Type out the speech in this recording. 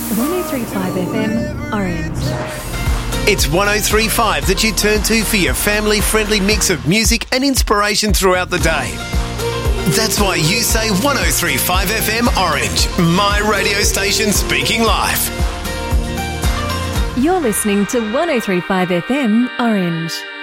103.5 FM, Orange. It's 103.5 that you turn to for your family-friendly mix of music and inspiration throughout the day. That's why you say 103.5 FM Orange, my radio station speaking live. You're listening to 103.5 FM, Orange.